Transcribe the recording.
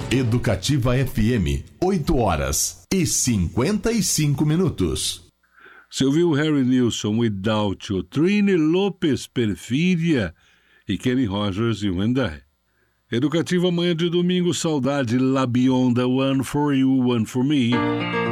Educativa FM, 8h55. Você ouviu Harry Nilsson, Without You, Trini Lopes, Perfídia e Kenny Rogers e Wendell. Educativa, manhã de domingo, saudade, La Bionda, One for You, One for Me.